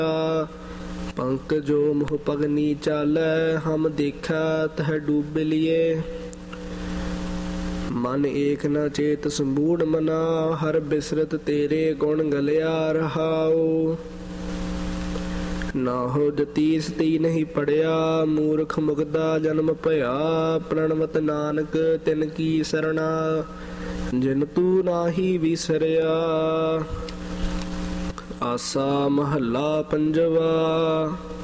ਪੰਕਜੋ ਮੋਹ ਪਗਨੀ ਚਾਲੈ, ਹਮ ਦੇਖਾ ਤਹ ਡੂਬ ਲਿਏ। ਮਨ ਏਕ ਨ ਚੇਤ ਸੰਬੂੜ ਮਨਾ, ਹਰ ਬਿਸਰਤ ਤੇਰੇ ਗੁਣ ਗਲਿਆ ਰਹਾਉ। ਨਾਹੋ ਜਤੀਸ ਤੀ ਨਹੀਂ ਪੜਿਆ, ਮੂਰਖ ਮੁਗਦਾ ਜਨਮ ਭਇਆ। ਪ੍ਰਣਵਤ ਨਾਨਕ ਤਿਨ ਕੀ ਸਰਣਾ, ਜਿਨ ਤੂੰ ਨਾਹੀ ਵਿਸਰਿਆ। ਆਸਾ ਮਹੱਲਾ ਪੰਜਵਾ।